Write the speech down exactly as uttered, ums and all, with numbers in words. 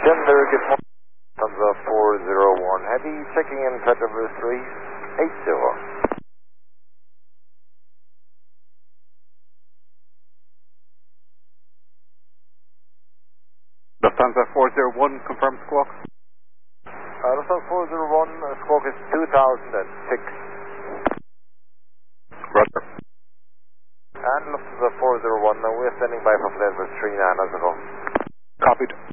Denver, good morning. Lufthansa four zero one Heavy, checking in flight number three eight zero. Lufthansa four zero one, confirm squawk. Uh, Lufthansa four zero one, uh, squawk is two thousand six. Roger. And Lufthansa four zero one, uh, we're standing by for flight number three nine as well. Copied.